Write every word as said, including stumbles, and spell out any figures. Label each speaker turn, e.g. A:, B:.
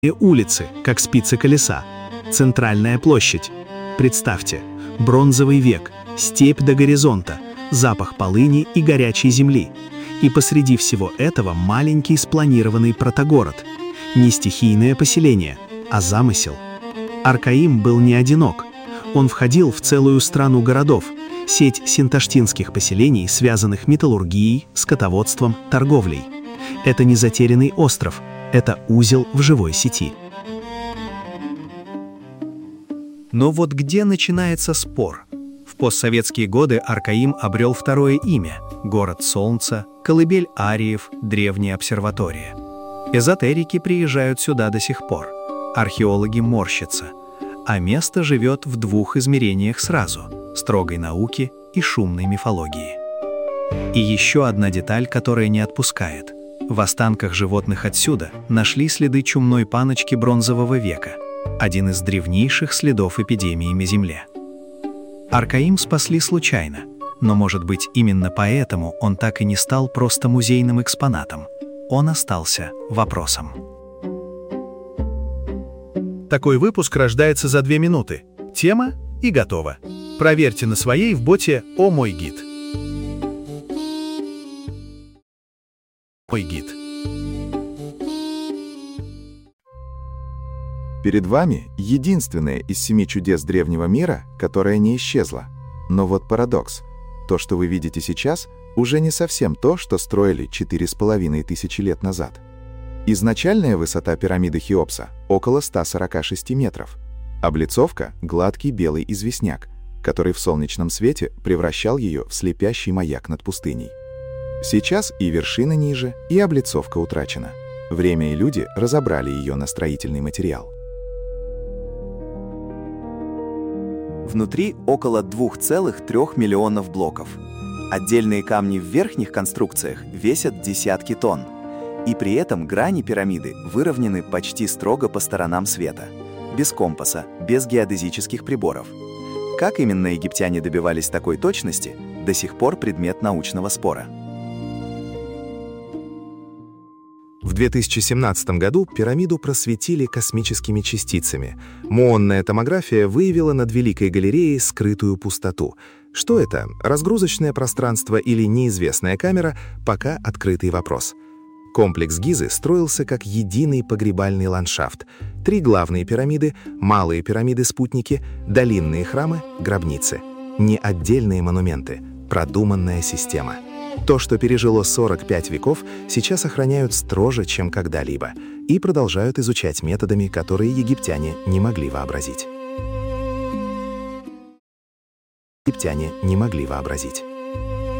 A: улицы, как спицы колеса, центральная площадь. Представьте, бронзовый век, степь до горизонта, запах полыни и горячей земли. И посреди всего этого маленький спланированный протогород. Не стихийное поселение, а замысел. Аркаим был не одинок. Он входил в целую страну городов, сеть синташтинских поселений, связанных металлургией, скотоводством, торговлей. Это не затерянный остров, это узел в живой сети.
B: Но вот где начинается спор? В постсоветские годы Аркаим обрел второе имя – город солнца, колыбель ариев, древняя обсерватория. Эзотерики приезжают сюда до сих пор. Археологи морщатся. А место живет в двух измерениях сразу – строгой науки и шумной мифологии. И еще одна деталь, которая не отпускает. В останках животных отсюда нашли следы чумной паночки бронзового века, один из древнейших следов эпидемии на Земле. Аркаим спасли случайно, но, может быть, именно поэтому он так и не стал просто музейным экспонатом. Он остался вопросом.
C: Такой выпуск рождается за две минуты. Тема и готово. Проверьте на своей в боте «О мой гид». Мой гид.
D: Перед вами единственное из семи чудес древнего мира, которое не исчезло. Но вот парадокс. То, что вы видите сейчас, уже не совсем то, что строили четыре с половиной тысячи лет назад. Изначальная высота пирамиды Хеопса – около ста сорока шести метров. Облицовка – гладкий белый известняк, который в солнечном свете превращал ее в слепящий маяк над пустыней. Сейчас и вершина ниже, и облицовка утрачена. Время и люди разобрали ее на строительный материал.
E: Внутри около двух целых трёх миллионов блоков. Отдельные камни в верхних конструкциях весят десятки тонн. И при этом грани пирамиды выровнены почти строго по сторонам света. Без компаса, без геодезических приборов. Как именно египтяне добивались такой точности, до сих пор предмет научного спора.
F: В две тысячи семнадцатом году пирамиду просветили космическими частицами. Муонная томография выявила над Великой галереей скрытую пустоту. Что это? Разгрузочное пространство или неизвестная камера? Пока открытый вопрос. Комплекс Гизы строился как единый погребальный ландшафт. Три главные пирамиды, малые пирамиды-спутники, долинные храмы, гробницы. Не отдельные монументы, продуманная система. То, что пережило сорок пять веков, сейчас охраняют строже, чем когда-либо, и продолжают изучать методами, которые египтяне не могли вообразить. Египтяне не могли вообразить.